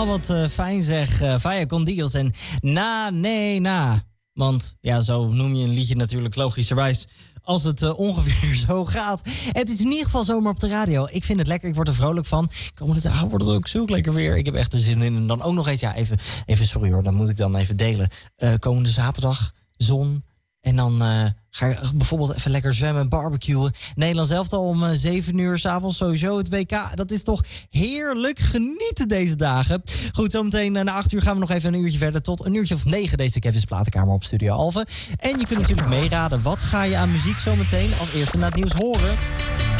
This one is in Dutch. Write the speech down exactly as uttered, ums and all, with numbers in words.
Oh, wat uh, fijn zeg. Uh, Vaya con Dios en na, nee, na. Want ja, zo noem je een liedje natuurlijk logischerwijs als het uh, ongeveer zo gaat. Het is in ieder geval zomer op de radio. Ik vind het lekker, ik word er vrolijk van. Komende dagen wordt het ook zo lekker weer. Ik heb echt er zin in. En dan ook nog eens, ja, even, even sorry hoor, dan moet ik dan even delen. Uh, komende zaterdag, zon. En dan uh, ga ik bijvoorbeeld even lekker zwemmen, barbecuen. Nederland zelf al om uh, zeven uur 's avonds sowieso het W K. Dat is toch heerlijk genieten deze dagen. Goed, zometeen uh, na acht uur gaan we nog even een uurtje verder. Tot een uurtje of negen deze Kevin's Platenkamer op Studio Alphen. En je kunt natuurlijk meeraden. Wat ga je aan muziek zometeen als eerste na het nieuws horen?